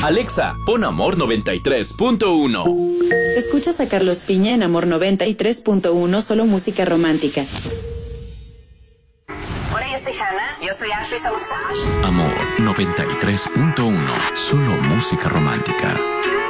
Alexa, pon Amor 93.1. Escuchas a Carlos Piña en Amor 93.1, solo música romántica. Hola, yo soy Hannah. Yo soy Ashley Saustache. Amor 93.1, solo música romántica.